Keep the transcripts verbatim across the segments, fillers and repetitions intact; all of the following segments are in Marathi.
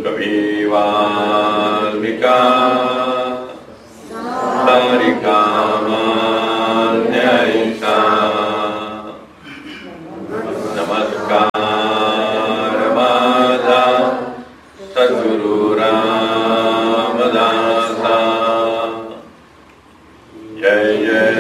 कविवाल्मिका सारिकामान्यैषा नमस्कार माझा सद्गुरु रामदासा। जय जय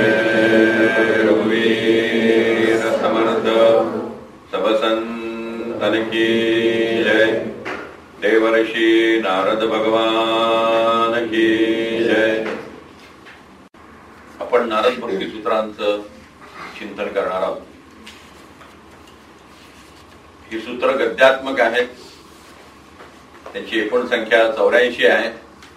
रघुवीर समर्थ सब संतन की जय। देवर्षि नारद भगवान की जय। आपण नारद भक्ती सूत्रांचं चिंतन करणार आहोत। ही सूत्र गद्यात्मक आहेत, त्यांची एकूण संख्या चौऱ्याऐंशी आहे।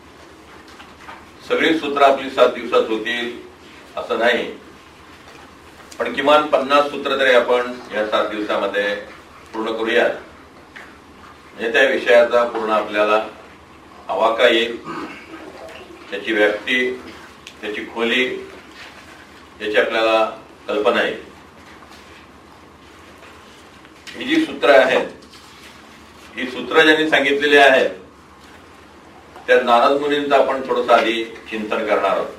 सगळी सूत्र आपली सात दिवसात होतील असं नाही, पण किमान पन्नास सूत्र तरी आपण या सात दिवसामध्ये पूर्ण करूयात, म्हणजे त्या विषयाचा पूर्ण आपल्याला आवाका येईल, त्याची व्याप्ती, त्याची खोली याची आपल्याला कल्पना येईल। ही जी सूत्र आहेत, ही सूत्र ज्यांनी सांगितलेली आहेत त्या नारद मुनींचं आपण थोडंसं आधी चिंतन करणार आहोत।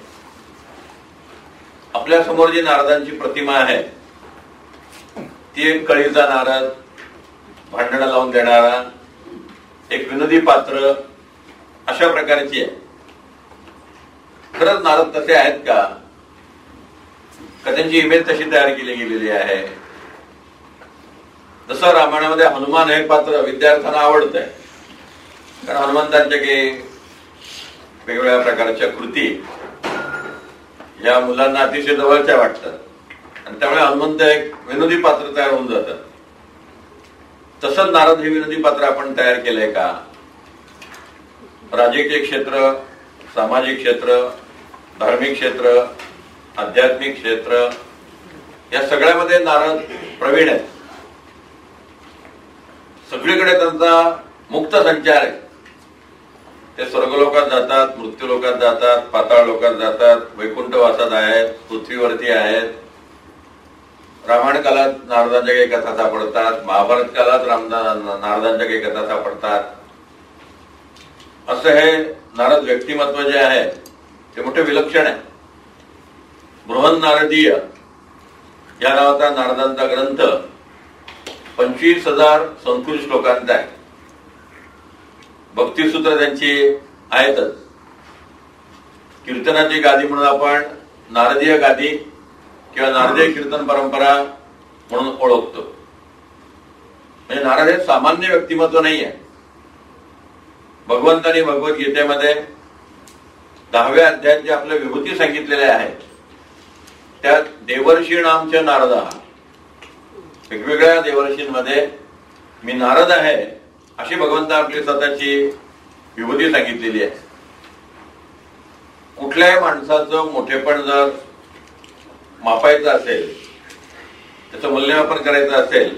आपल्या समोर जी नारदांची प्रतिमा आहे ती एक कळीचा नारद, भांडणं लावून देणारा, एक विनोदी पात्र अशा प्रकारची आहे। खरंच नारद तसे आहेत का? का त्यांची इमेज तशी तयार केली गेलेली आहे? जसं रामायणामध्ये हनुमान हे पात्र विद्यार्थ्यांना आवडतंय, कारण हनुमंतांच्या काही वेगवेगळ्या प्रकारच्या कृती या मुलांना अतिशय जवळच्या वाटतात आणि त्यामुळे हनुमंत एक विनोदी पात्र तयार होऊन जातात। तसंच नारद हे विनोदी पात्र आपण तयार केलंय का? राजकीय क्षेत्र, सामाजिक क्षेत्र, धार्मिक क्षेत्र, आध्यात्मिक क्षेत्र या सगळ्यामध्ये नारद प्रवीण आहेत। सगळीकडे त्यांचा मुक्त संचार आहे। ते स्वर्गलोकात जातात, मृत्यू लोकात जातात, पाताळ लोकात जातात, वैकुंठवासात आहेत, पृथ्वीवरती आहेत। रामायण काळात नारदांच्या काही कथा सापडतात, महाभारत काळात रामदा नारदांच्या काही कथा सापडतात। असं हे नारद व्यक्तिमत्व जे आहे ते मोठे विलक्षण आहे। बृहन्नारदीय या नावाचा नारदांचा ग्रंथ पंचवीस हजार संस्कृत श्लोकांचा आहे। भक्तिसूत्र त्यांची आहेतच। कीर्तनाची गादी म्हणून आपण नारदीय गादी किंवा नारदीय कीर्तन परंपरा म्हणून ओळखतो। म्हणजे नारद हे सामान्य व्यक्तिमत्व नाही आहे। भगवंतांनी भगवद्गीतेमध्ये दहाव्या अध्यायात जे आपल्या विभूती सांगितलेले आहेत त्यात देवर्षी नामच्या नारद, वेगवेगळ्या देवर्षींमध्ये मी नारद आहे अशी भगवंता आपली स्वतःची विभूती सांगितलेली आहे। कुठल्याही माणसाचं मोठेपण जर मापायचं असेल, त्याचं मूल्यमापन करायचं असेल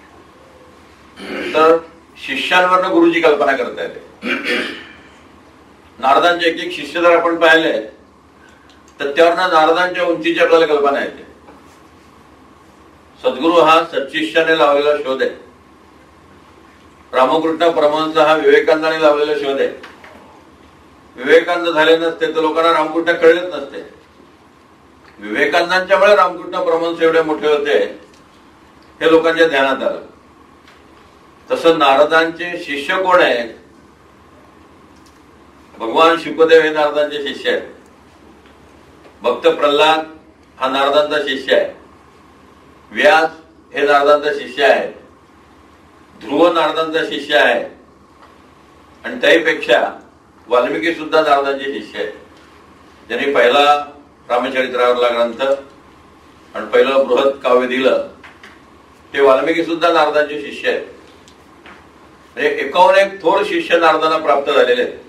तर शिष्यांवरनं गुरुची कल्पना करता येते। नारदांचे एक एक शिष्य जर आपण पाहिले तर त्यावरनं नारदांच्या उंचीची आपल्याला कल्पना येते। सद्गुरु हा सत्शिष्याने लावलेला शोध आहे। रामकृष्ण परमहंस हा विवेकानंदाने लावलेला शोध आहे। विवेकानंद झाले नसते तर लोकांना रामकृष्ण कळलेच नसते। विवेकानंदांच्यामुळे रामकृष्ण परमहंस एवढे मोठे होते हे लोकांच्या ध्यानात आलं। तसं नारदांचे शिष्य कोण आहेत? भगवान शुकदेव हे नारदांचे शिष्य आहेत। भक्त प्रल्हाद हा नारदांचा शिष्य आहे। व्यास हे नारदांचा शिष्य आहे। ध्रुव नारदांचा शिष्य आहे आणि त्याहीपेक्षा वाल्मिकी सुद्धा नारदांचे शिष्य आहेत। ज्यांनी पहिला रामचरित्रावरला ग्रंथ आणि पहिलं बृहत काव्य दिलं ते वाल्मिकी सुद्धा नारदांचे शिष्य आहेत। म्हणजे एकाहून एक थोर शिष्य नारदांना प्राप्त झालेले आहेत।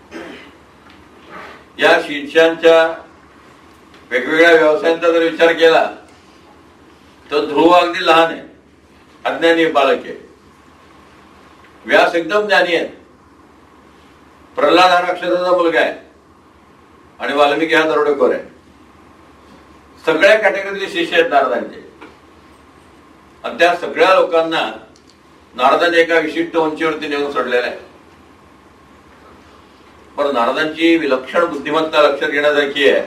या शिष्यांच्या वेगवेगळ्या व्यवसायांचा जर विचार केला तर ध्रुव अगदी लहान आहे, अज्ञानी बालक आहे। व्यास एकदम ज्ञानी आहे। प्रल्हाद हा राक्षसाचा मुलगा आहे आणि वाल्मिकी हा दरोडेखोर आहे। सगळ्या कॅटेगरीतले शिष्य आहेत नारदांचे आणि त्या सगळ्या लोकांना नारदाने एका विशिष्ट उंचीवरती नेऊन सोडलेलं आहे। पण नारदांची विलक्षण बुद्धिमत्ता लक्षात घेण्यासारखी आहे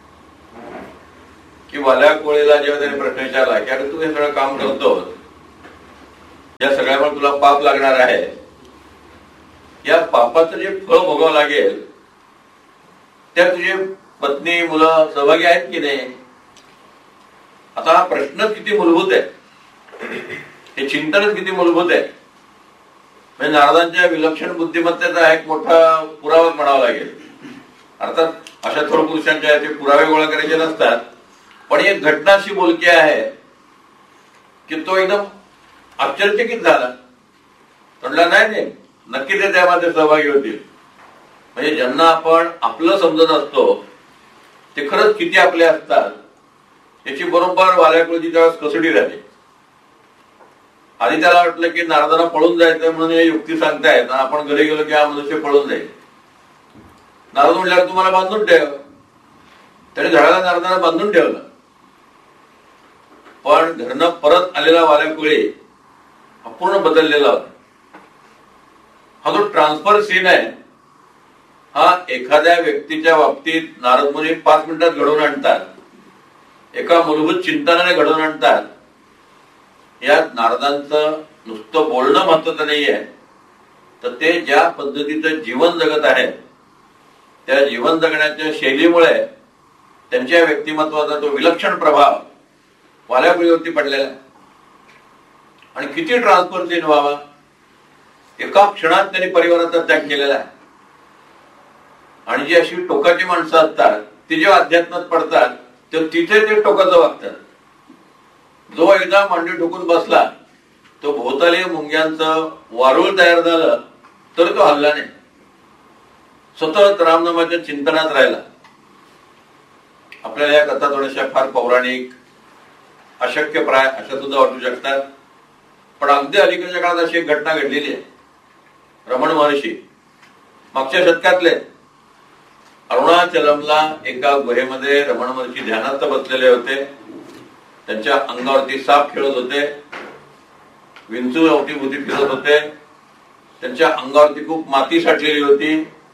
की वाल्या कोळीला जेव्हा त्याने प्रश्न विचारला की अरे तू हे सगळं काम करतो, या सगळ्यावर तुला पाप लागणार आहे, या पापाचं जे फळ भोगावं लागेल त्या तुझे पत्नी मुलं सहभागी आहेत की नाही. आता हा प्रश्न किती मूलभूत आहे, हे चिंतनच किती मूलभूत आहे. म्हणजे नारदांच्या विलक्षण बुद्धिमत्तेचा एक मोठा पुरावा म्हणावा लागेल. अर्थात अशा थोर पुरुषांच्या ते पुरावे गोळा करायचे नसतात, पण एक घटना अशी बोलकी आहे की तो एकदम आश्चर्यचकित झाला. म्हणला नाही नाही नक्की ते त्यामध्ये सहभागी होतील. म्हणजे ज्यांना आपण आपलं समजत असतो ते खरंच किती आपले असतात याची बरोबर वाल्याकुळची त्यावेळेस कसोटी राहते. आधी त्याला वाटलं की नारदांना पळून जायचं म्हणून हे युक्ती सांगतायत, आपण घरी गेलो की हा मनुष्य पळून जाईल. नारद म्हटल्यावर तुम्हाला बांधून ठेव. त्याने झाडाला नारदांना बांधून ठेवलं. पण घरनं परत आलेला वाल्याकुळी पूर्ण बदललेला होता. हा जो ट्रान्सफर सीन आहे हा एखाद्या व्यक्तीच्या बाबतीत नारद मुनी पाच मिनिटात घडवून आणतात, एका मूलभूत चिंतनाने घडवून आणतात. यात नारदांचं नुसतं बोलणं महत्वाचं नाही आहे, तर ते ज्या पद्धतीचं जीवन जगत आहेत त्या जीवन जगण्याच्या शैलीमुळे त्यांच्या व्यक्तिमत्वाचा तो विलक्षण प्रभाव वाल्याकुळीवरती पडलेला आहे. आणि किती ट्रान्सफर सीन व्हावा, एका क्षणात त्यांनी परिवाराचा त्याग केलेला आहे. आणि जी अशी टोकाची माणसं असतात ती जेव्हा अध्यात्मात पडतात तर तिथे ते टोकाचं वागतात. जो एकदा मांडी ठोकून बसला तो भोवताली मुंग्यांचं वारुळ तयार झालं तर तो हल्ला नाही, सतत रामनामाच्या चिंतनात राहिला. आपल्याला या कथा थोड्याशा फार पौराणिक अशक्य प्राय अशा सुद्धा वाटू शकतात, पण अगदी अलीकडच्या काळात अशी एक घटना घडलेली आहे. रमण महर्षी मागच्या शतकातले अरुणाचलमला एका गुहेमध्ये रमण महर्षी ध्यानात बसलेले होते. त्यांच्या अंगावरती साप खेळत होते, विंचू अवतीभोवती फिरत होते, त्यांच्या अंगावरती खूप माती साठलेली होती.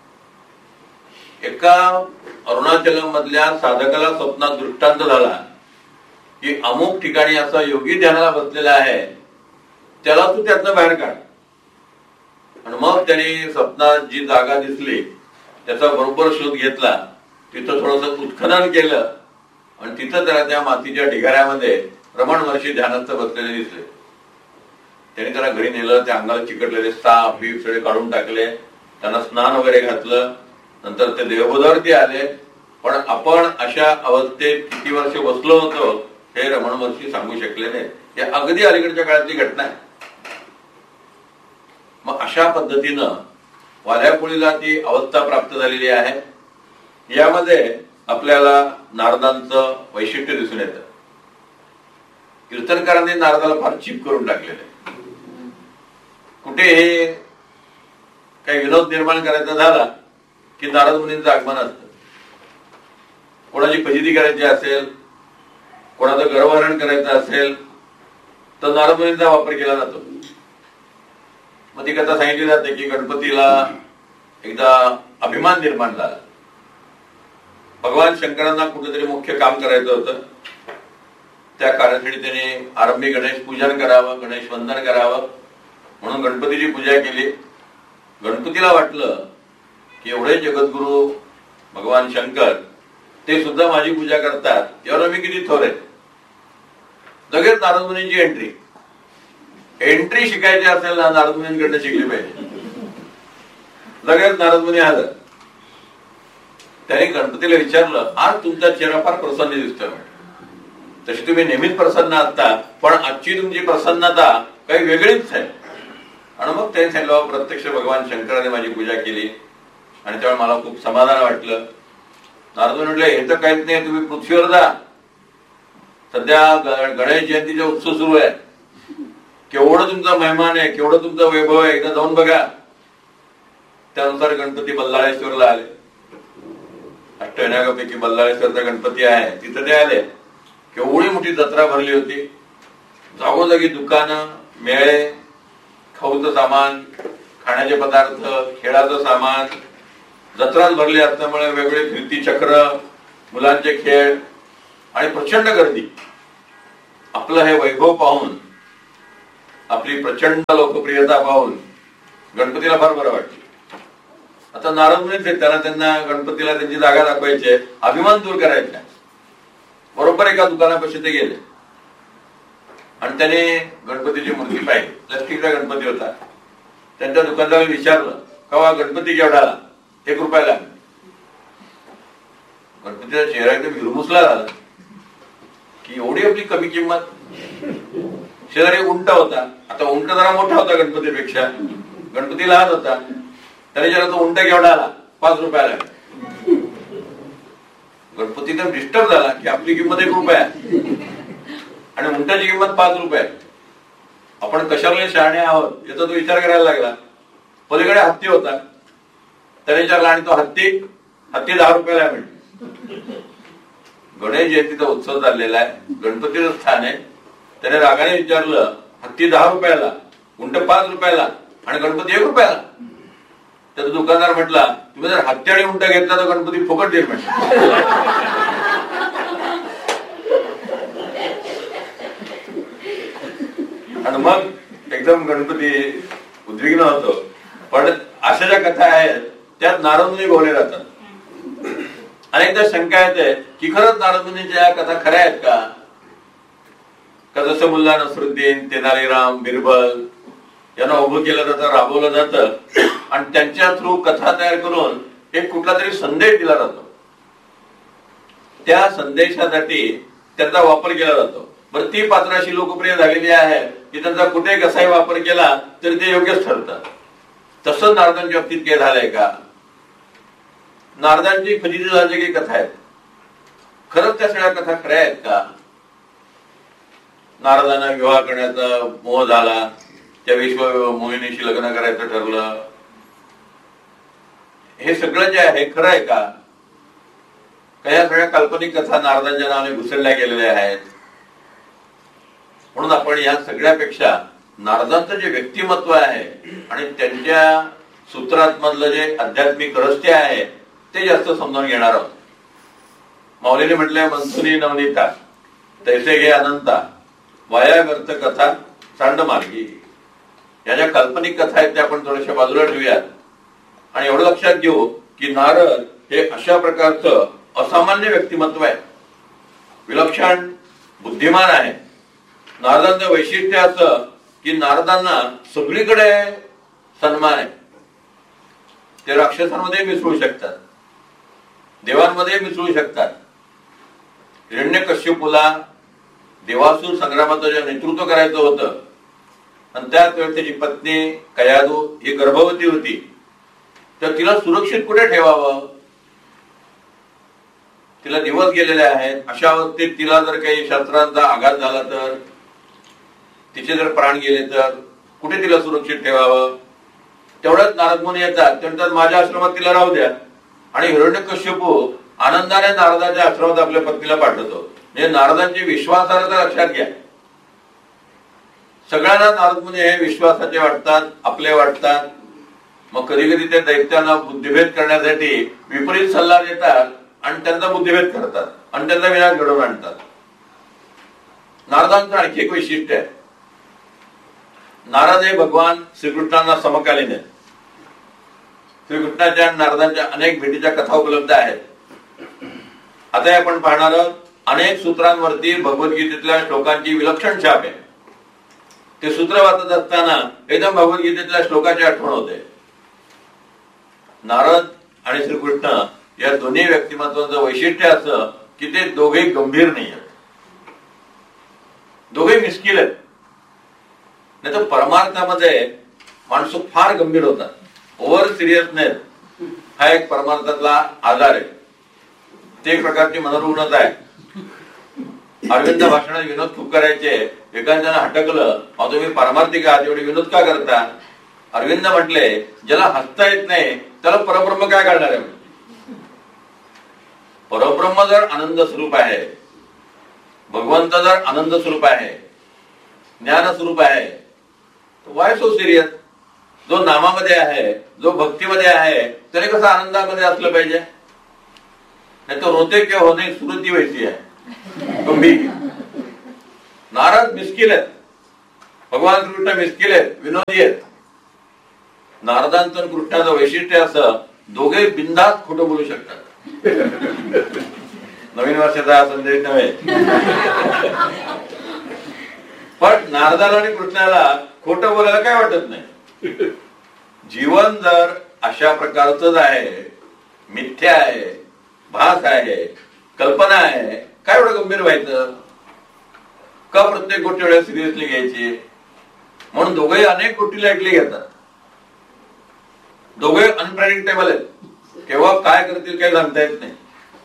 एका अरुणाचलम मधल्या साधकाला स्वप्नात दृष्टांत झाला की अमुक ठिकाणी असा योगी ध्यानाला बसलेला आहे, त्याला तू त्यातनं बाहेर काढ. आणि मग त्याने स्वप्नात जी जागा दिसली त्याचा बरोबर शोध घेतला, तिथं थोडस उत्खनन केलं आणि तिथं त्याला त्या मातीच्या ढिगाऱ्यामध्ये रमण महर्षी ध्यानात बसलेले दिसले. त्याने त्याला घरी नेलं, त्या अंगाला चिकटलेले साप बीप सगळे काढून टाकले, त्यांना स्नान वगैरे घातलं. नंतर ते देवबोधावरती आले. पण आपण अशा अवस्थेत किती वर्ष बसलो होतो हे रमण महर्षी सांगू शकले नाही. हे अगदी अलीकडच्या काळातली घटना आहे. मग अशा पद्धतीनं वाल्याकुळीला ती अवस्था प्राप्त झालेली आहे. यामध्ये आपल्याला नारदांचं वैशिष्ट्य दिसून येतं. कीर्तनकारांनी नारदाला फार चीप करून टाकलेलं आहे. कुठे हे काही विनोद निर्माण करायचा झाला की नारद मुनींचं आगमन असतं. कोणाची फजिती करायची असेल, कोणाचं गर्वहरण करायचं असेल तर नारद मुनींचा वापर केला जातो. मग ती कथा सांगितली जाते की गणपतीला एकदा अभिमान निर्माण झाला. भगवान शंकरांना कुठेतरी मुख्य काम करायचं होतं. त्या कार्यासाठी त्याने आरंभी गणेश पूजन करावं, गणेश वंदन करावं म्हणून गणपतीची पूजा केली. गणपतीला वाटलं की एवढे जगद्गुरु भगवान शंकर ते सुद्धा माझी पूजा करतात, यावर मी किती थोर आहे. लगेच नारद मुनींची एंट्री एंट्री शिकायची असेल ना नारद मुनींकडनं शिकली पाहिजे. लगेच नारद मुनी हजर. त्याने गणपतीला विचारलं, आज तुमचा चेहरा फार प्रसन्न दिसतोय. तशी तुम्ही नेहमीच प्रसन्न असता, पण आजची तुमची प्रसन्नता काही वेगळीच आहे. आणि मग त्याने सांगितलं प्रत्यक्ष भगवान शंकराने माझी पूजा केली आणि त्यावेळी मला खूप समाधान वाटलं. नारद मुनी म्हटलं, हे तर काहीच नाही, तुम्ही पृथ्वीवर जा. सध्या गणेश जयंतीचा उत्सव सुरू आहे, केवढं तुमचा मेहमान आहे, केवढं तुमचा वैभव आहे, एकदा जाऊन बघा. त्यानुसार गणपती बल्लाळेश्वरला आले. अष्टविनायकापैकी बल्लाळेश्वरचा गणपती आहे, तिथं ते आले. केवढी मोठी जत्रा भरली होती. जागोजागी दुकानं, मेळे, खाऊचं सामान, खाण्याचे पदार्थ, खेळाचं सामान, जत्राच भरली असल्यामुळे वेगवेगळे फिरती चक्र, मुलांचे खेळ आणि प्रचंड गर्दी. आपलं हे वैभव पाहून, आपली प्रचंड लोकप्रियता पाहून गणपतीला फार बरं वाटतं. आता नारद मुनीच आहेत, त्यांना त्यांना गणपतीला त्यांची जागा दाखवायची, अभिमान दूर करायचा. बरोबर एका दुकानापाशी ते गेले आणि त्याने गणपतीची मूर्ती पाहिली. प्लास्टिकचा गणपती होता. त्यांच्या दुकानदाराला विचारलं, का गणपती केवढा आला? एक रुपयाला. गणपतीचा चेहरा एकदम हिरमुसला झाला की एवढी आपली कमी किंमत. शेजारी उंट होता. आता उंट जरा मोठा होता गणपतीपेक्षा, गणपती लहान होता. त्याने जरा तो उंट केवढा आला? पाच रुपयाला. गणपती तर डिस्टर्ब झाला की आपली किंमत एक रुपया आणि उंटाची किंमत पाच रुपये. आपण कशाला शहाणे आहोत याचा तो विचार करायला लागला. पलीकडे हत्ती होता. त्याने विचारला आणि तो हत्ती हत्ती दहा रुपयाला मिळतो. गणेश जयंतीचा उत्सव चाललेला आहे, गणपतीचं स्थान आहे. त्याने रागाने विचारलं, हत्ती दहा रुपयाला, उंट पाच रुपयाला आणि गणपती एक रुपयाला? तर दुकानदार म्हटला, तुम्ही जर हत्ती आणि उंट घेतला तर गणपती फुकट देईल म्हटलं. आणि मग एकदम गणपती उद्विग्न होतो. पण अशा ज्या कथा आहेत त्यात नारद मुनी गोवले राहतात. अनेकदा शंका येते की खरंच नारद मुनीच्या या कथा खऱ्या आहेत का? का जसं मुल्ला नसरुद्दीन, तेनालीराम, बिरबल यांना उभं केलं जातं, राबवलं जातं आणि त्यांच्या थ्रू कथा तयार करून एक कुठला तरी संदेश दिला जातो. त्या संदेशासाठी त्याचा वापर केला जातो. बरं, ती पात्र अशी लोकप्रिय झालेली आहे की त्यांचा कुठे कसाही वापर केला तरी ते योग्यच ठरतं. तसं नारदांच्या बाबतीत काय झालंय का? नारदांची फजिती झाली काही कथा आहेत, खरंच त्या सगळ्या कथा खऱ्या आहेत का? नारदांना विवाह करण्याचा मोह झाला, त्या विश्व मोहिनीशी लग्न करायचं ठरलं, हे सगळं जे आहे खरं आहे का? या सगळ्या काल्पनिक कथा नारदांच्या नावाने घुसळल्या गेलेल्या आहेत. म्हणून आपण या सगळ्यापेक्षा नारदांचं जे व्यक्तिमत्व आहे आणि त्यांच्या सूत्रात मधलं जे आध्यात्मिक रहस्य आहे ते जास्त समजावून घेणार आहोत. माऊलीने म्हटलंय, मनसुनी नवनीता तैसे घे अनंता, वाया व्यर्थ कथा सांड मार्गी. या ज्या काल्पनिक कथा आहेत त्या आपण थोड्याशा बाजूला ठेवूयात आणि एवढं लक्षात घेऊ की नारद हे अशा प्रकारचं असामान्य व्यक्तिमत्व आहे, विलक्षण बुद्धिमान आहे. नारदांचं वैशिष्ट्य असं की नारदांना सगळीकडे सन्मान आहे. ते राक्षसांमध्ये मिसळू शकतात, देवांमध्ये मिसळू शकतात. हिरण्यकश्यपूला देवासुर संग्रामाचं जे नेतृत्व करायचं होतं आणि त्याच वेळेस त्याची पत्नी कयादू ही गर्भवती होती, तर तिला सुरक्षित कुठे ठेवावं? तिला दिवस गेलेले आहेत. अशा अवस्थेत तिला जर काही शस्त्रांचा आघात झाला तर, तिचे जर प्राण गेले तर कुठे तिला सुरक्षित ठेवावं? तेवढ्याच नारद मुनी येतात, त्यांच्यात माझ्या आश्रमात तिला राहू द्या. आणि हिरण्यकश्यपू आनंदाने नारदाच्या आश्रमात आपल्या पत्नीला पाठवतो. म्हणजे नारदांची विश्वासार्हता लक्षात घ्या. सगळ्यांना नारद मुनी हे विश्वासाचे वाटतात, आपले वाटतात. मग कधी कधी ते दैत्यांना बुद्धिभेद करण्यासाठी विपरीत सल्ला देतात आणि त्यांचा बुद्धिभेद करतात आणि त्यांचा विनाश घडवून आणतात. नारदांचं आणखी एक वैशिष्ट्य आहे, नारद हे भगवान श्रीकृष्णांना समकालीन आहेत. श्रीकृष्णाच्या नारदांच्या अनेक भेटीच्या कथा उपलब्ध आहेत. आता आपण पाहणार आहोत अनेक सूत्रांवरती भगवद्गीतेतल्या श्लोकांची विलक्षण छाप आहे. ते सूत्र वाचत असताना एकदम भगवद्गीतेतल्या श्लोकाची आठवण होते. नारद आणि श्रीकृष्ण या दोन्ही व्यक्तिमत्वाचं वैशिष्ट्य असं की ते दोघे गंभीर नाही आहेत, दोघे मिस्किल आहेत. नाही तर परमार्थामध्ये माणसं फार गंभीर होतात. ओव्हर सिरियसनेस हा एक परमार्थातला आजार आहे. ते एक प्रकारची मनोरुग्णता आहे. अरविंद भाषणात विनोद खूप करायचे. एखाद्यानं हटकलं, अहो तुम्ही पारमार्थिक आहात, एवढे विनोद का करता? अरविंद म्हटले, ज्याला हसता येत नाही त्याला परब्रह्म काय करणार आहे? परब्रह्म जर आनंद स्वरूप आहे, भगवंत जर आनंद स्वरूप आहे, ज्ञान स्वरूप आहे, वाय सो सिरियस? जो नामामध्ये आहे, जो भक्तीमध्ये आहे, त्याने कसं आनंदामध्ये असलं पाहिजे? नाही तो रोते किंवा होणे सुरुती व्हायची आहे तुम्ही. नारद मिस्किल आहेत, भगवान कृष्ण मिस्किल आहेत, विनोदी आहेत. नारदांचं कृष्णाचं वैशिष्ट्य असं, दोघे बिनधास्त खोटं बोलू शकतात. नवीन वर्षाचा हा संदेश नव्हे, पण नारदाला आणि कृष्णाला खोटं बोलायला काय वाटत नाही. जीवन जर अशा प्रकारच आहे, मिथ्या आहे, भास आहे, कल्पना आहे, काय एवढं गंभीर व्हायचं? का प्रत्येक गोष्टी एवढ्या सिरियसली घ्यायची? म्हणून दोघेही अनेक गोष्टी लाईटली घेतात. दोघे अनप्रेडिक्टेबल आहेत, केव्हा काय करतील काही सांगता येत नाही.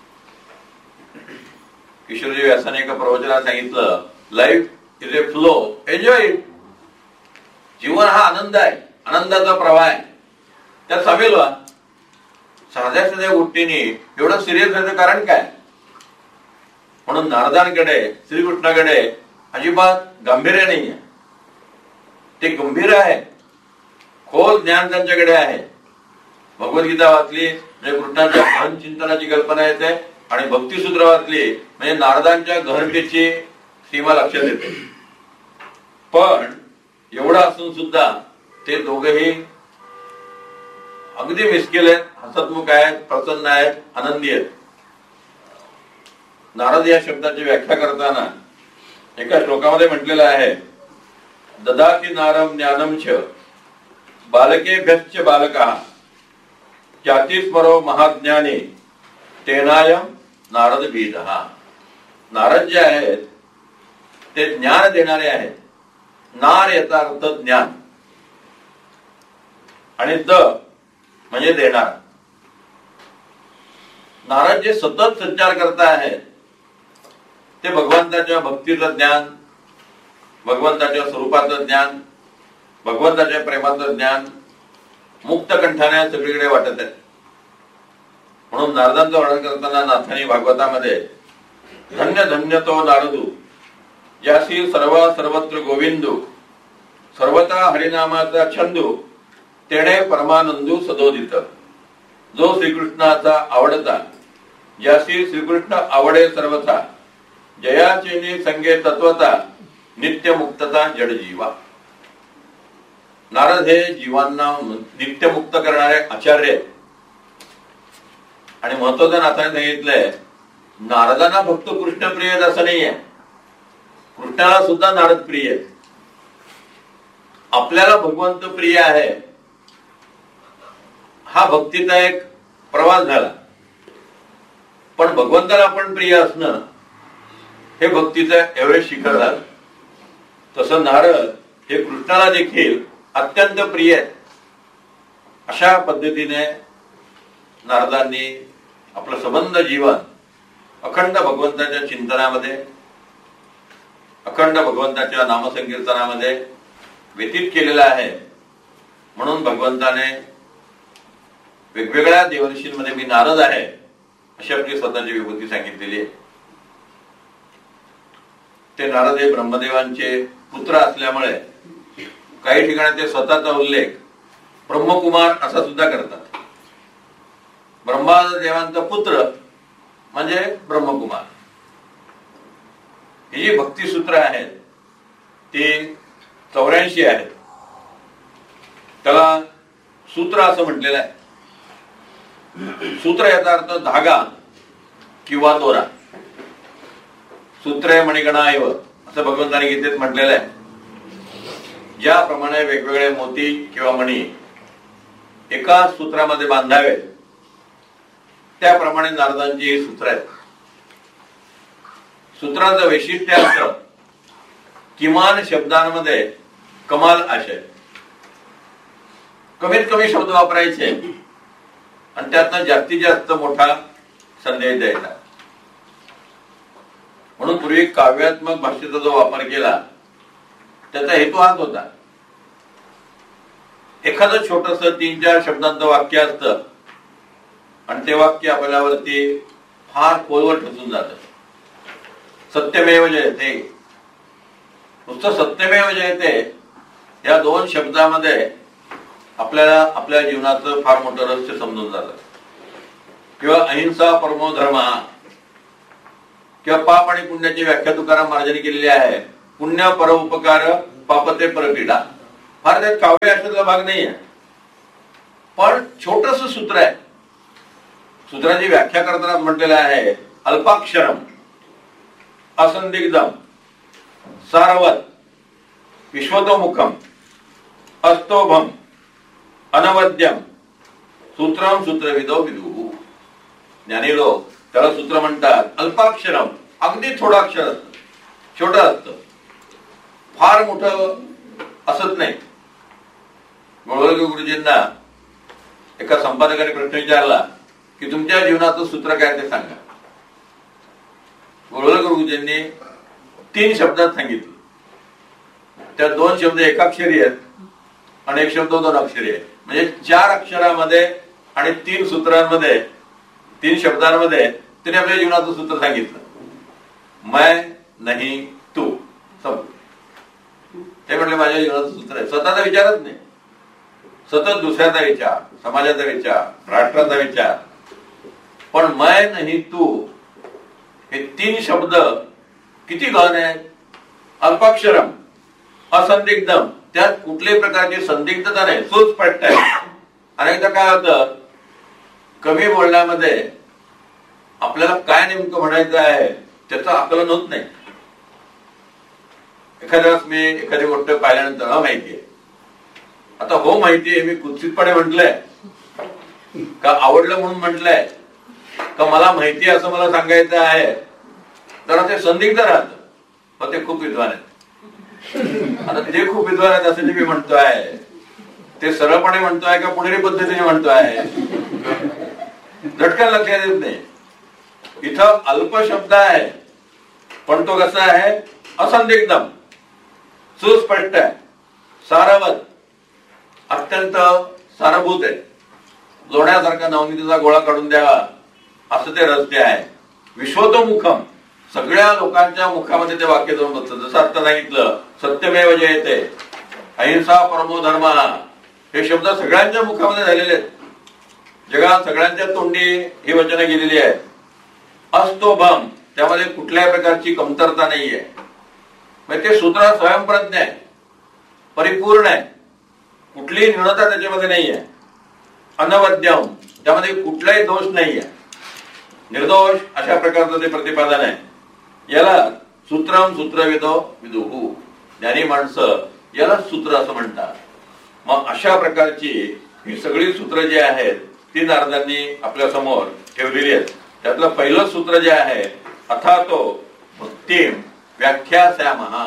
किशोरजी व्यासाने एका प्रवचनात सांगितलं, life is a flow, enjoy it. जीवन हा आनंद आहे, आनंदाचा प्रवाह आहे, त्यात सामील व्हा. साध्या साध्या गोष्टींनी एवढं सिरियस व्हायचं कारण काय? म्हणून नारदांकडे, श्रीकृष्णाकडे अजिबात गांभीर्य नाही आहे. ते गंभीर आहे, खोल ज्ञान त्यांच्याकडे आहे. भगवद्गीता वाचली म्हणजे कृष्णाच्या गहन चिंतनाची कल्पना येते, आणि भक्तिसूत्र वाचली म्हणजे नारदांच्या गहनतेची सीमा लक्षात येते. पण एवढं असून सुद्धा ते दोघेही अगदी मिस्किल आहेत, हसतमुख आहेत, प्रसन्न आहेत, आनंदी आहेत. नारद या शब्दाची व्याख्या करताना एका श्लोकामध्ये म्हटलेलं आहे, ददाति नारम ज्ञानम च बालकेभ्यश्च बालकः ख्याति स्मरो महाज्ञानी तेनायम नारद बीजः. नारद जे आहेत ते ज्ञान देणारे आहेत. नार याचा अर्थ ज्ञान, आणि द म्हणजे देणार. नारद जे सतत संचार करता आहेत ते भगवंताच्या भक्तीचं ज्ञान, भगवंताच्या स्वरूपाचं ज्ञान, भगवंताच्या प्रेमाचं ज्ञान मुक्त कंठाने सगळीकडे वाटत आहेत. म्हणून नारदांचं वर्णन करताना नाथानी भागवतामध्ये, धन्य धन्य तो नारदू ज्यासी सर्व सर्वत्र गोविंदू सर्वता हरिनामाचा छंदू तेणे परमानंदू सदोदित. जो श्रीकृष्णाचा आवडता, ज्यासी श्रीकृष्ण आवडे सर्वथा, जयाचेनी संगे तत्वता नित्य मुक्तता जड जीवा. नारद हे जीवांना नित्य मुक्त करणारे आचार्य आहेत. आणि महत्वाचं नाथाने सांगितलंय, नारदांना फक्त कृष्ण प्रिय आहेत असं नाहीये, कृष्णाला सुद्धा नारद प्रिय आहेत. आपल्याला भगवंत प्रिय आहे हा भक्तीचा एक प्रवास झाला, पण भगवंताला आपण प्रिय असणं हे भक्तीचं एव्हरेस्ट शिखर झालं. तसं नारद हे कृष्णाला देखील अत्यंत प्रिय आहेत. अशा पद्धतीने नारदांनी आपलं संबंध जीवन अखंड भगवंताच्या चिंतनामध्ये, अखंड भगवंताच्या नामसंकीर्तनामध्ये व्यतीत केलेला आहे. म्हणून भगवंताने वेगवेगळ्या देवर्षींमध्ये मी नारद आहे अशी आपली स्वतःची विभूती सांगितलेली आहे. ते नारद हे ब्रह्मदेवांचे पुत्र असल्यामुळे काही ठिकाणी ते स्वतःचा उल्लेख ब्रह्मकुमार असा सुद्धा करतात. ब्रह्मदेवांचा पुत्र म्हणजे ब्रह्मकुमार. ही जी भक्तिसूत्र आहेत ती चौऱ्याऐंशी आहेत. त्याला सूत्र असं म्हटलेलं आहे. सूत्र याचा अर्थ धागा किंवा दोरा. सूत्रे मणिगणा एव असं भगवंताने गीतेत म्हटलेलं आहे. ज्याप्रमाणे वेगवेगळे मोती किंवा मणी एका सूत्रामध्ये बांधावे त्याप्रमाणे नारदांची ही सूत्र आहेत. सूत्राचं वैशिष्ट्य असतं किमान शब्दांमध्ये कमाल आशय, कमीत कमी शब्द वापरायचे आणि त्यातनं जास्तीत जास्त मोठा संदेश द्यायचा. म्हणून पूर्वी काव्यात्मक भाषेचा जो वापर केला त्याचा हेतू हाच होता. एखादं छोटस तीन चार शब्दांचं वाक्य असतं आणि ते वाक्य आपल्यावरती फार खोलवर ठसून जात. सत्यमेव जयते, नुसतं सत्यमेव जयते या दोन शब्दामध्ये आपल्याला आपल्या जीवनाचं फार मोठं रहस्य समजून जातं. किंवा अहिंसा परमो धर्म, किंवा पाप आणि पुण्याची व्याख्या तुकाराम महाराजांनी केलेली आहे. पुण्य पर उपकार पापते परपीडा. फार त्यात काव्य अशातला भाग नाही आहे, पण छोटस सूत्र आहे. सूत्राची व्याख्या करताना म्हटलेलं आहे अल्पाक्षरम असंदिग्धम सारवत विश्वतोमुखम अस्तोभम अनवद्यम सूत्रम सूत्रविदो विदुः. ज्ञानी लोक त्याला सूत्र म्हणतात. अल्पाक्षरम, अगदी थोडं अक्षर असतं, छोटं असतं, फार मोठं असत नाही. गोळवलकर गुरुजींना एका संपादकाने प्रश्न विचारला की तुमच्या जीवनाचं सूत्र काय ते सांगा. गोळवलकर गुरुजींनी तीन शब्दात सांगितले. त्या दोन शब्द एकाक्षरी आहेत आणि एक शब्द दोन अक्षरी आहे. म्हणजे चार अक्षरामध्ये आणि तीन सूत्रांमध्ये, तीन शब्दांमध्ये त्यांनी आपल्या जीवनाचं सूत्र सांगितलं. मैं नहीं तू. ते म्हटले माझ्या जीवनाचं सूत्र आहे. स्वतःचा विचारच नाही, सतत दुसऱ्याचा विचार, समाजाचा विचार, राष्ट्राचा विचार. पण मैं नहीं तू हे तीन शब्द किती गहन आहेत. अल्पाक्षरम असंदिग्धम, त्यात कुठल्याही प्रकारची संदिग्धता नाही, सुस्पष्ट आहे. अनेकदा काय होतं, कमी बोलण्यामध्ये आपल्याला काय नेमकं म्हणायचं आहे त्याचं आकलन होत नाही. एखाद्या वेळेस मी एखादी गोष्ट पाहिल्यानंतर हा माहितीये, आता हो माहितीये हे मी कुत्सितपणे म्हटलंय का, आवडलं म्हणून म्हटलंय का, मला माहिती असं मला सांगायचं आहे, तर ते संदिग्ध राहत. पण ते खूप विद्वान आहेत. आता ते खूप विद्वान आहेत असं जे मी म्हणतोय ते सरळपणे म्हणतोय का पुणेरी पद्धतीने म्हणतोय झटकन लक्षात येत नाही. इथं अल्प शब्द आहे पण तो कसा आहे, असंदिग्धम, सुस्पष्ट आहे, सारवत, अत्यंत सारभूत आहे. लोण्यासारखा नवनीतीचा गोळा काढून द्यावा असं ते रस्ते आहे. विश्वतोमुखम, सगळ्या लोकांच्या मुखामध्ये ते वाक्य जाऊन बसतं. जसं आता सांगितलं सत्यमेव जयते, अहिंसा परमो धर्म, हे शब्द सगळ्यांच्या मुखामध्ये झालेले आहेत. जगात सगळ्यांच्या तोंडी ही वचनं गेलेली आहेत. अस्तोभम, त्यामध्ये कुठल्याही प्रकारची कमतरता नाहीये. म्हणजे ते सूत्र स्वयंप्रज्ञ आहे, परिपूर्ण आहे, कुठलीही न्यूनता त्याच्यामध्ये नाहीये. अनवद्यम, त्यामध्ये कुठलाही दोष नाहीये, निर्दोष अशा प्रकारचं ते प्रतिपादन आहे. याला सूत्रम सूत्रविदो विदुः, ज्ञानी माणसं याला सूत्र असं म्हणतात. मग अशा प्रकारची ही सगळी सूत्र जी आहेत ती नारदांनी आपल्या समोर ठेवलेली आहेत. त्यातलं पहिलं सूत्र जे आहे अथातो भक्तिम व्याख्यास्यामः.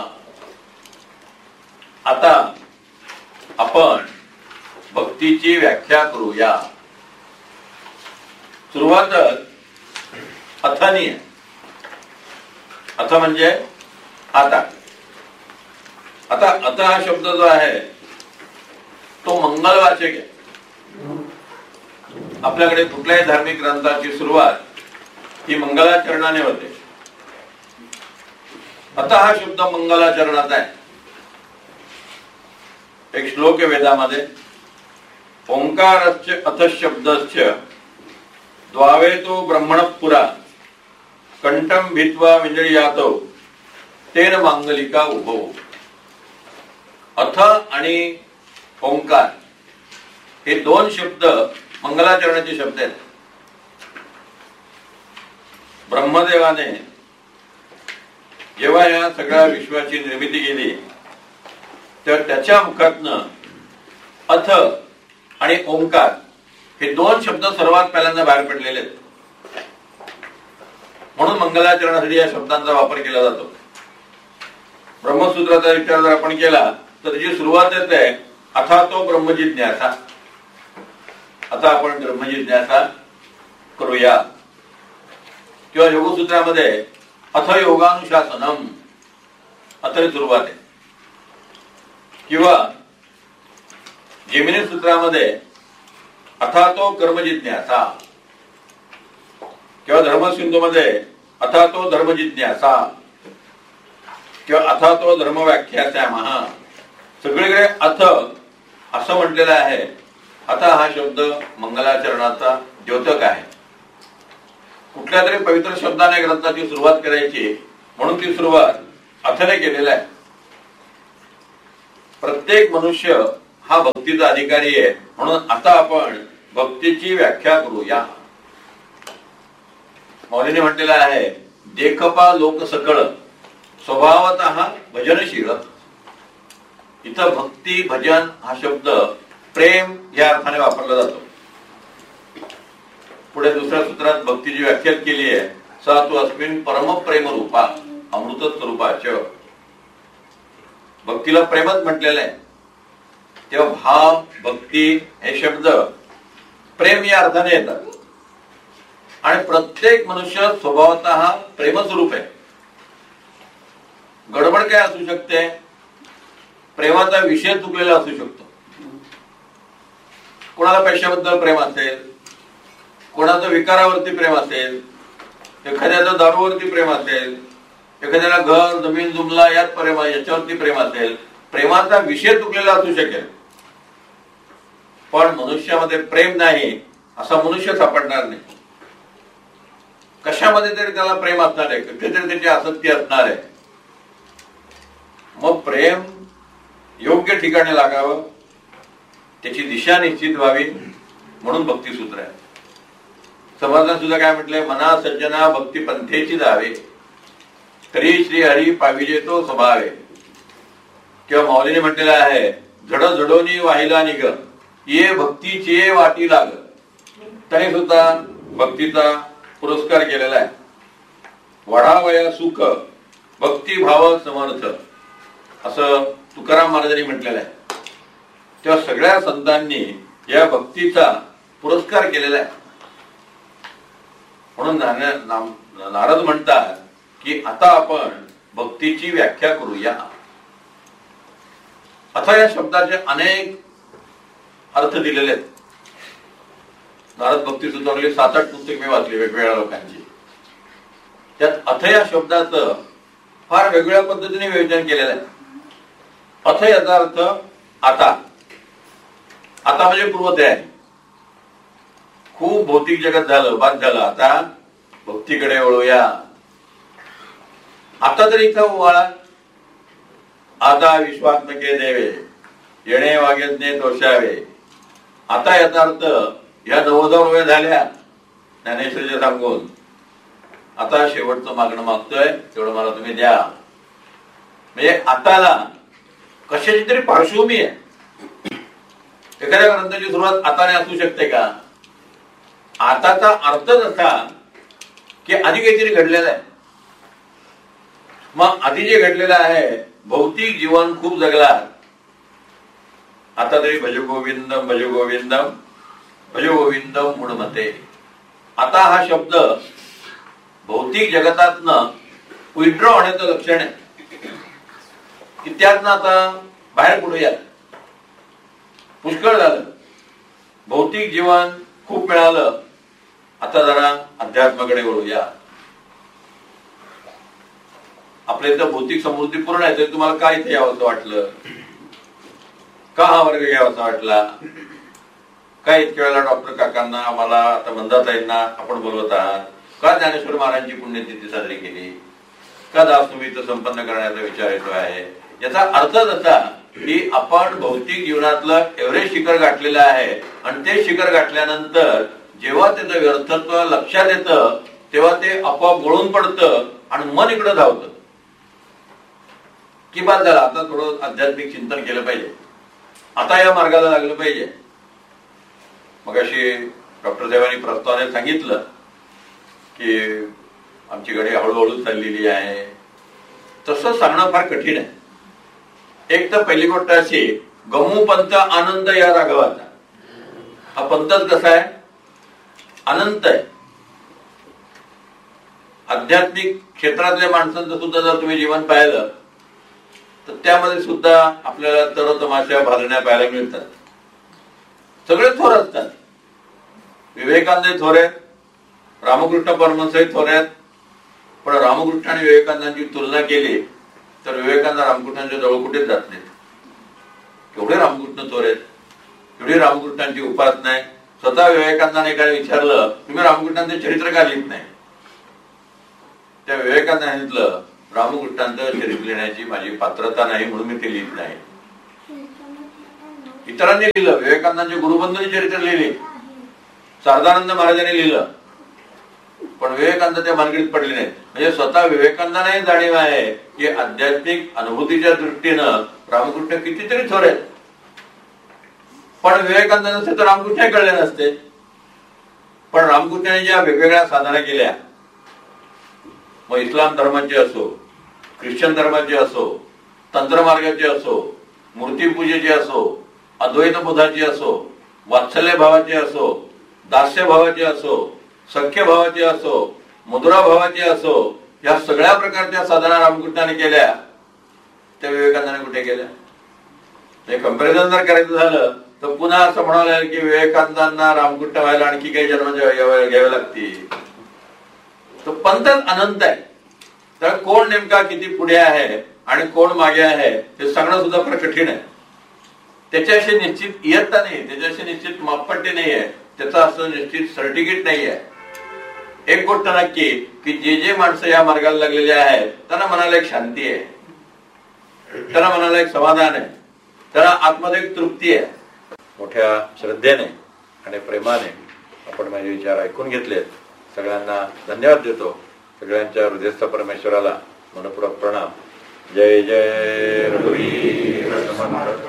आता आपण भक्तीची व्याख्या करूया. सुरुवातच अथानी आहे. अथ म्हणजे आता. आता अथ हा शब्द जो आहे तो मंगलवाचक आहे. आपल्याकडे कुठल्याही धार्मिक ग्रंथाची सुरुवात ही मंगलाचरणाने होते. अथ हा शब्द मंगलाचरणाचा आहे. एक श्लोक आहे वेदामध्ये, ओंकारस्य अथ शब्दस्य द्वावेतो ब्रह्मण पुरा कंठम भित्वा विंजळीयातो तेन मांगलिका उभो. अथ आणि ओंकार हे दोन शब्द मंगलाचरणाचे शब्द आहेत. ब्रह्मदेवाने जेव्हा या सगळ्या विश्वाची निर्मिती केली तेव्हा त्याच्या मुखातनं अथ आणि ओंकार हे दोन शब्द सर्वात पहिल्यांदा बाहेर पडलेले आहेत. म्हणून मंगलाचरणासाठी या शब्दांचा वापर केला जातो. ब्रह्मसूत्राचा विचार जर आपण केला तर त्याची सुरुवात येते अथा तो ब्रह्मजिज्ञासा. आता आपण ब्रह्मजिज्ञासा करूया. किंवा योगसूत्रामध्ये अथ योगानुशासनम अथरी सुरुवात आहे. किंवा जेमिनी सूत्रामध्ये अथा तो कर्मजिज्ञासा. किंवा धर्मसिंधूमध्ये अथा तो धर्मजिज्ञासा. किंवा अथा तो धर्म व्याख्यास्यामः. सगळीकडे अथ असं म्हटलेलं आहे. आता हा शब्द मंगलाचरणाचा द्योतक आहे. कुठल्या तरी पवित्र शब्दाने ग्रंथाची सुरुवात करायची म्हणून ती सुरुवात अथने केलेला आहे. प्रत्येक मनुष्य हा भक्तीचा अधिकारी आहे, म्हणून आता आपण भक्तीची व्याख्या करूया. मौलीने म्हटलेला आहे, देखपा लोक सकळ स्वभावतः भजनशील. इथं भक्ती भजन हा शब्द प्रेम या अर्थाने वापरला जातो. पुढे दुसऱ्या सूत्रात भक्तीची व्याख्या केली आहे, सा तू अस्मिन परम प्रेम रूपा अमृत स्वरूपाच. भक्तीला प्रेमच म्हटलेलं आहे. तेव्हा भाव भक्ती हे शब्द प्रेम या अर्थाने येतात. आणि प्रत्येक मनुष्य स्वभावतः प्रेमस्वरूप आहे. गडबड काय असू शकते? प्रेमाचा विषय चुकलेला असू शकतो. कोणाला पैशाबद्दल प्रेम असेल, कोणाचं विकारावरती प्रेम असेल, एखाद्याचं दारूवरती प्रेम असेल, एखाद्याला घर जमीन जुमला यात प्रेम याच्यावरती प्रेम असेल. प्रेमाचा विषय चुकलेला असू शकेल, पण मनुष्यामध्ये प्रेम नाही असा मनुष्य सापडणार नाही. कशामध्ये तरी त्याला प्रेम असणार आहे, कुठेतरी त्याची आसक्ती असणार आहे. मग प्रेम योग्य ठिकाणी लागावं, त्याची दिशा निश्चित व्हावी, म्हणून भक्ती सूत्र आहे. समर्थान सुद्धा काय म्हटलंय, मना सज्जना भक्ती पंथेची जावे, तरी श्री हरी पाविजे तो स्वभावे. किंवा माऊलीने म्हटलेलं आहे, झड झडोनी वाहिला निघ ये भक्तीचे वाटी लाग. तरी सुद्धा भक्तीचा पुरस्कार केलेला आहे. वढावया सुख भक्ती भाव समर्थ असं तुकाराम महाराजांनी म्हटलेलं आहे. तेव्हा सगळ्या संतांनी या भक्तीचा पुरस्कार केलेला आहे. म्हणून नारद म्हणतात की आता आपण भक्तीची व्याख्या करूया. आता या शब्दाचे अनेक अर्थ दिलेले आहेत. नारद भक्ती सूत्रावरली सात आठ पुस्तक मी वाचली वेगवेगळ्या लोकांची. त्यात अथ या शब्दाचं फार वेगवेगळ्या पद्धतीने विवेचन केलेलं आहे. अथ याचा अर्थ आता. आता म्हणजे पूर्वतयारी. खूप भौतिक जगत झालं, बाद झालं, आता भक्तीकडे वळूया. आता तरी इथं वळा. आता विश्वात्मके देवे येणे वागेजने दोषावे. आता याचा अर्थ या नव्वदा रुपये झाल्या ज्ञानेश्वरीच्या सांगून आता शेवटचं मागणं मागतोय, तेवढं मला तुम्ही द्या. म्हणजे आताला कशाची तरी पार्श्वभूमी आहे. एखाद्या ग्रंथाची सुरुवात आताने असू शकते का? आताचा अर्थच असा की आधी काहीतरी घडलेलं आहे. मग आधी जे घडलेलं आहे, भौतिक जीवन खूप जगला, आता तरी भज गोविंदम भज गोविंदम भज गोविंदम म्हणते. आता हा शब्द भौतिक जगतातनं विड्रॉ होण्याचं लक्षण आहे की त्यातनं आता बाहेर पडूया. पुष्कळ झालं, भौतिक जीवन खूप मिळालं, आता जरा अध्यात्माकडे वळूया. आपल्या इथं भौतिक समृद्धी पूर्ण आहे, तरी तुम्हाला काय इथे यावं वाटलं? का हा वर्ग घ्यावासा वाटला? काय इतक्या वेळेला डॉक्टर काकांना, आम्हाला आता मंदाताईंना आपण बोलवत आहात? का ज्ञानेश्वर महाराजांची पुण्यतिथी साजरी केली? का दासनुमित संपन्न करण्याचा विचार येतो आहे? याचा अर्थ असा की आपण भौतिक जीवनातलं एव्हरेस्ट शिखर गाठलेलं आहे, आणि ते शिखर गाठल्यानंतर जेव्हा त्याचं व्यर्थत्व लक्षात येतं तेव्हा ते आपोआप गळून पडतं आणि मन इकडं धावतं की बाद झालं, आता थोडं आध्यात्मिक चिंतन केलं पाहिजे, आता या मार्गाला लागलं पाहिजे. मगाशी डॉक्टर साहेबांनी प्रस्तावाने सांगितलं की आमची गाडी हळूहळू चाललेली आहे. तसं सांगणं फार कठीण आहे. एक तर पहिली गोष्ट अशी, गमू पंथ आनंद या राघवाचा. हा पंथच कसा आहे? अनंत आहे. आध्यात्मिक क्षेत्रातल्या माणसांचं सुद्धा जर तुम्ही जीवन पाहिलं तर त्यामध्ये सुद्धा आपल्याला तरतमाशा भाजण्या पाहायला मिळतात. सगळे थोर असतात. विवेकानंद थोर आहेत, रामकृष्ण परमहंसही थोर आहेत. पण रामकृष्ण आणि विवेकानंदांची तुलना केली तर विवेकानंद रामकृष्णांच्या जवळ कुठेच जात नाहीत. केवढे रामकृष्ण थोर आहेत. एवढी रामकृष्णांची उपासना आहे. स्वतः विवेकानंदाने एकाने विचारलं, तुम्ही रामकृष्णांचे चरित्र का लिहित नाही? त्या विवेकानंदाने सांगितलं, रामकृष्णांचं चरित्र लिहिण्याची माझी पात्रता नाही म्हणून मी ते लिहित नाही. इतरांनी लिहिलं, विवेकानंदांचे गुरुबंधूंनी चरित्र लिहिले, शारदानंद महाराजांनी लिहिलं, पण विवेकानंद त्या मार्गीत पडले नाहीत. म्हणजे स्वतः विवेकानंदांनाही जाणीव आहे की आध्यात्मिक अनुभूतीच्या दृष्टीनं रामकृष्ण कितीतरी थोर आहेत, पण विवेकानंद नसते तर रामकृष्ण कळले नसते. पण रामकृष्णाने ज्या वेगवेगळ्या साधना केल्या, मग इस्लाम धर्माचे असो, ख्रिश्चन धर्माचे असो, तंत्रमार्गाचे असो, मूर्तीपूजेचे असो, अद्वैत बोधाची असो, वात्सल्य भावाचे असो, दास्य भावाचे असो, सख्य भावाचे असो, मुद्रा भावाचे असो, या सगळ्या प्रकारच्या साधना रामकृष्णाने केल्या, त्या विवेकानंदाने कुठे केल्या? हे कंपॅरिझन जर करायचं झालं तर पुन्हा असं म्हणावं लागेल की विवेकानंदांना रामकृष्ण व्हायला आणखी काही जन्म घ्यावे लागतील. तो पंथच अनंत आहे. तर कोण नेमका किती पुढे आहे आणि कोण मागे आहे हे सांगणं सुद्धा फार कठीण आहे. त्याच्याशी निश्चित इयत्ता नाही, त्याच्याशी निश्चित मापपट्टी नाही आहे, त्याचा असं निश्चित सर्टिफिकेट नाही आहे. एक गोष्ट नक्की की जे जे माणसं या मार्गाला लागलेले आहेत त्यांना मनाला एक शांती आहे, त्यांना मनाला एक समाधान आहे, त्यांना आतमध्ये एक तृप्ती आहे. मोठ्या श्रद्धेने आणि प्रेमाने आपण माझे विचार ऐकून घेतलेत. सगळ्यांना धन्यवाद देतो. सगळ्यांच्या हृदयस्थ परमेश्वराला मनपूर्वक प्रणाम. जय जय रघुवीर समर्थ.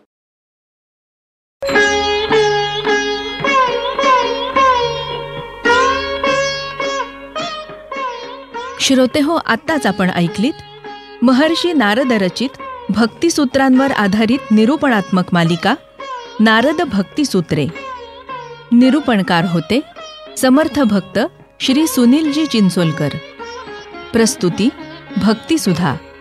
श्रोते हो, आत्ताच आपण ऐकलीत महर्षी नारद रचित भक्तिसूत्रांवर आधारित निरूपणात्मक मालिका नारद भक्तिसूत्रे. निरूपणकार होते समर्थ भक्त श्री सुनीलजी चिंचोलकर. प्रस्तुती भक्तिसुधा.